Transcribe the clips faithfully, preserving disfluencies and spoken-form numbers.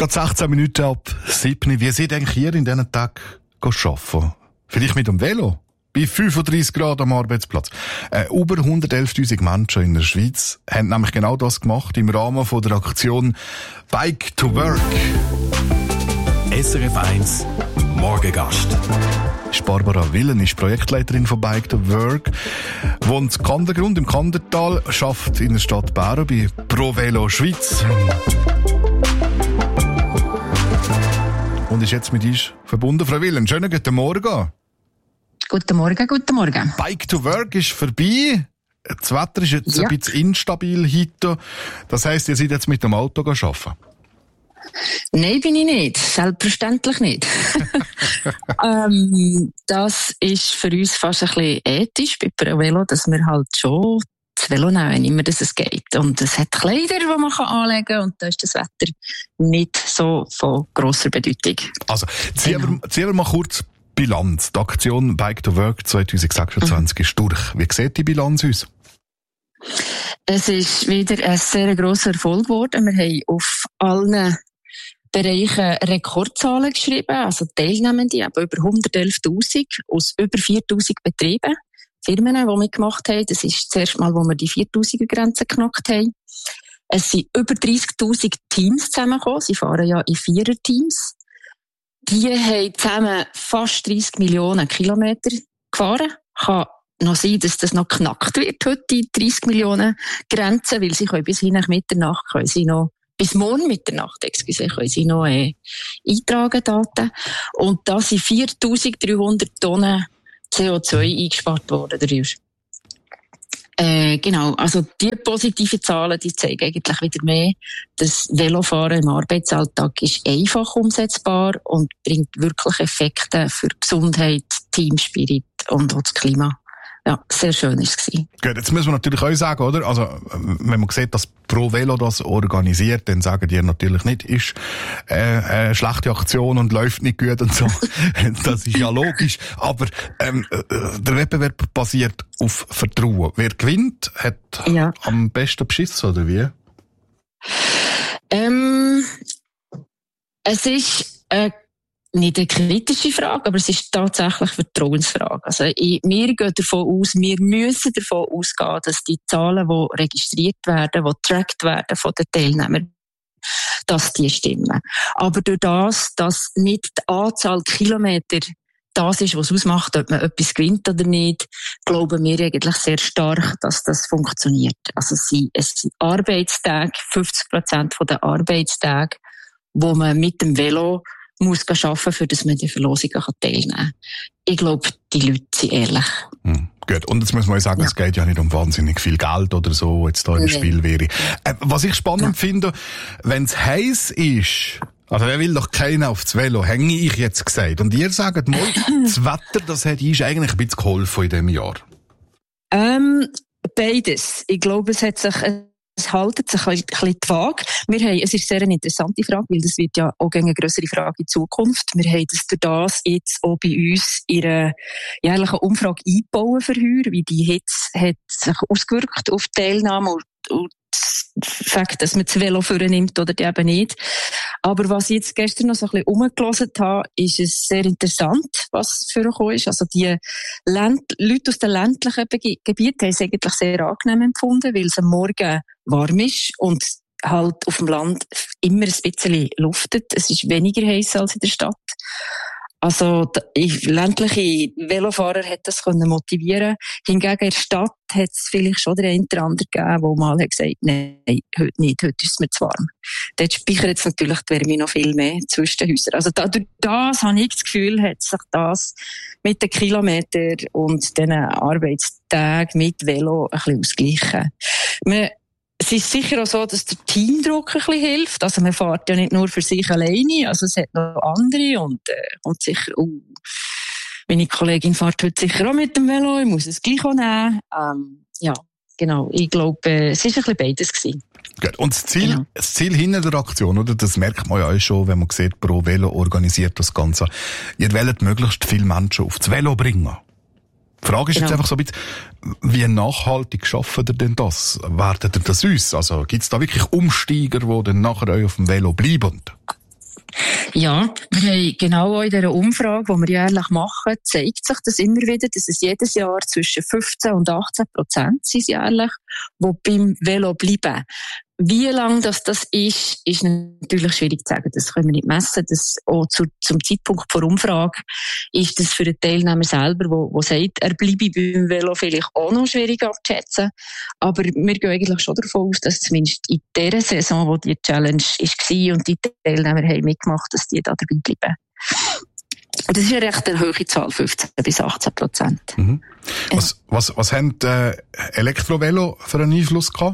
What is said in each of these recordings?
Gerade sechzehn Minuten ab sieben. Wie seid eigentlich hier in diesen Tagen arbeiten? Vielleicht mit dem Velo? Bei fünfunddreissig Grad am Arbeitsplatz. Äh, über hundertelftausend Menschen in der Schweiz haben nämlich genau das gemacht im Rahmen von der Aktion Bike to Work. S R F eins Morgengast. Barbara Willen ist Projektleiterin von Bike to Work, wohnt in Kandergrund im Kandertal, arbeitet in der Stadt Bern bei Pro Velo Schweiz. Und ist jetzt mit uns verbunden, Frau Willen. Schönen guten Morgen. Guten Morgen, guten Morgen. Bike to Work ist vorbei. Das Wetter ist jetzt ja ein bisschen instabil heute. Das heisst, ihr seid jetzt mit dem Auto arbeiten? Nein, bin ich nicht. Selbstverständlich nicht. ähm, das ist für uns fast ein bisschen ethisch bei Pro Velo, dass wir halt schon das Velo nehmen, immer dass es geht. Und es hat Kleider, die man anlegen kann, und da ist das Wetter nicht so von grosser Bedeutung. Also, ziehen, genau. wir, ziehen wir mal kurz Bilanz. Die Aktion Bike to Work zwanzig sechsundzwanzig mhm. ist durch. Wie sieht die Bilanz aus? Es ist wieder ein sehr grosser Erfolg geworden. Wir haben auf allen Bereichen Rekordzahlen geschrieben, also Teilnehmende, eben über hundertelftausend aus über viertausend Betrieben, Firmen, die mitgemacht haben. Das ist das erste Mal, wo wir die viertausender-Grenze geknackt haben. Es sind über dreissigtausend Teams zusammengekommen. Sie fahren ja in Vierer-Teams. Die haben zusammen fast dreissig Millionen Kilometer gefahren. Kann noch sein, dass das noch geknackt wird heute, die dreissig Millionen Grenze, weil sie können bis hin nach Mitternacht, können sie noch, bis morgen Mitternacht, excuse, können sie noch äh, eintragen, Daten. Und da sind viertausenddreihundert Tonnen C O zwei eingespart worden dadurch. Äh, genau, also die positiven Zahlen, die zeigen eigentlich wieder mehr, dass Velofahren im Arbeitsalltag ist einfach umsetzbar und bringt wirklich Effekte für Gesundheit, Teamspirit und auch das Klima. Ja, sehr schön war es. Gut, jetzt müssen wir natürlich auch sagen, oder? Also, wenn man sieht, dass Pro Velo das organisiert, dann sagen die natürlich nicht, ist äh, eine schlechte Aktion und läuft nicht gut und so. Das ist ja logisch. Aber ähm, der Wettbewerb basiert auf Vertrauen. Wer gewinnt, hat ja am besten beschissen, oder wie? Ähm, es ist äh, nicht eine kritische Frage, aber es ist tatsächlich eine Vertrauensfrage. Also, ich, wir gehen davon aus, wir müssen davon ausgehen, dass die Zahlen, die registriert werden, die getrackt werden von den Teilnehmern, dass die stimmen. Aber durch das, dass nicht die Anzahl Kilometer das ist, was ausmacht, ob man etwas gewinnt oder nicht, glauben wir eigentlich sehr stark, dass das funktioniert. Also, es sind, es sind Arbeitstage, fünfzig Prozent der Arbeitstage, wo man mit dem Velo muss arbeiten, für dass man die Verlosungen teilnehmen kann. Ich glaube, die Leute sind ehrlich. Hm, gut. Und jetzt muss man sagen, ja. Es geht ja nicht um wahnsinnig viel Geld oder so, jetzt da im nee. Spiel wäre. Äh, was ich spannend ja. finde, wenn es heiß ist, also wer will doch keiner aufs Velo, hänge ich jetzt gesagt. Und ihr sagt mal, das Wetter, das hat uns eigentlich ein bisschen geholfen in diesem Jahr. Ähm, beides. Ich glaube, es hat sich Es haltet sich ein bisschen die Waage. Wir haben, es ist sehr eine interessante Frage, weil das wird ja auch eine grössere Frage in Zukunft. Wir haben das durch das jetzt auch bei uns in einer jährlichen Umfrage eingebaut für heuer, wie die Hitze hat sich ausgewirkt auf die Teilnahme und, und das Fakt, dass man das Velo vornimmt oder die eben nicht. Aber was ich jetzt gestern noch so ein bisschen rumgehört habe, ist es sehr interessant, was vorgekommen ist. Also die Länd- Leute aus den ländlichen Be- Gebieten haben es eigentlich sehr angenehm empfunden, weil es am Morgen warm ist und halt auf dem Land immer ein bisschen luftet. Es ist weniger heiß als in der Stadt. Also, ländliche Velofahrer hat das können motivieren. Hingegen in der Stadt hat es vielleicht schon den einen oder anderen gegeben, der mal hat gesagt, nein, heute nicht, heute ist es mir zu warm. Dort speichert es natürlich die Wärme noch viel mehr zwischen den Häusern. Also, dadurch das habe ich das Gefühl, hat sich das mit den Kilometern und den Arbeitstagen mit Velo ein bisschen ausgleichen. Man Es ist sicher auch so, dass der Teamdruck ein bisschen hilft. Also man fährt ja nicht nur für sich alleine, also es hat noch andere und, äh, und sicher, oh, meine Kollegin fährt heute sicher auch mit dem Velo, ich muss es gleich auch nehmen. Ähm, ja, genau, ich glaube, äh, es war ein bisschen beides gewesen. Gut. Und das Ziel, genau. das Ziel hinter der Aktion, oder? Das merkt man ja auch schon, wenn man sieht, Pro Velo organisiert das Ganze. Ihr wollt möglichst viele Menschen aufs Velo bringen. Die Frage ist genau. jetzt einfach so ein bisschen, wie nachhaltig schaffen ihr denn das? Werdet ihr das uns? Also gibt's da wirklich Umsteiger, die dann nachher auf dem Velo bleiben? Ja, wir haben genau auch in dieser Umfrage, die wir jährlich machen, zeigt sich das immer wieder, dass es jedes Jahr zwischen fünfzehn und achtzehn Prozent sind jährlich, die beim Velo bleiben. Wie lang das, das ist, ist natürlich schwierig zu sagen. Das können wir nicht messen. Das auch zu, zum Zeitpunkt der Umfrage ist das für den Teilnehmer selber, der, der sagt, er bleibe beim Velo, vielleicht auch noch schwierig abzuschätzen. Aber wir gehen eigentlich schon davon aus, dass zumindest in der Saison, wo die Challenge war und die Teilnehmer haben mitgemacht, dass die da dabei bleiben. Das ist eine recht hohe Zahl, fünfzehn bis achtzehn Prozent. Mhm. Was, was, was haben äh, Elektrovelo für einen Einfluss gehabt?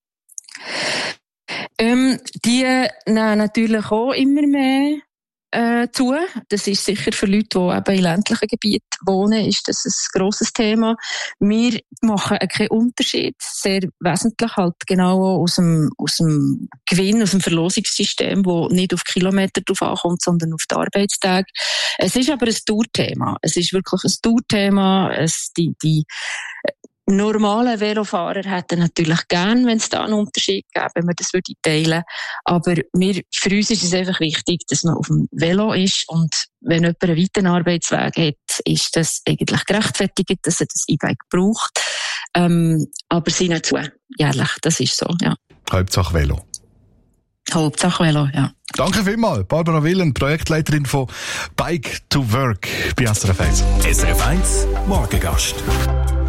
Ähm, die nehmen natürlich auch immer mehr äh, zu. Das ist sicher für Leute, die eben in ländlichen Gebieten wohnen, ist das ein grosses Thema. Wir machen keinen Unterschied. Sehr wesentlich halt genau aus dem, aus dem Gewinn, aus dem Verlosungssystem, wo nicht auf Kilometer drauf ankommt, sondern auf die Arbeitstage. Es ist aber ein Tourthema. Es ist wirklich ein Tourthema. Es, die, die, normale Velofahrer hätten natürlich gern, wenn es da einen Unterschied gäbe, wenn wir das würde teilen. Aber wir, für uns ist es einfach wichtig, dass man auf dem Velo ist und wenn jemand einen weiten Arbeitsweg hat, ist das eigentlich gerechtfertigt, dass er das E-Bike braucht. Ähm, aber sie nicht zu, jährlich, das ist so, ja. Hauptsache Velo. Hauptsache Velo, ja. Danke vielmals, Barbara Willen, Projektleiterin von Bike to Work bei S R F eins. S R F eins Morgengast.